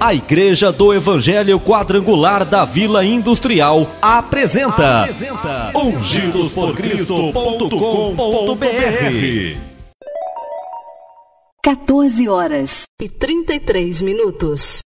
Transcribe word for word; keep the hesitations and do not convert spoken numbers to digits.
A Igreja do Evangelho Quadrangular da Vila Industrial apresenta, apresenta ungidos por cristo ponto com ponto br. quatorze horas e trinta e três minutos.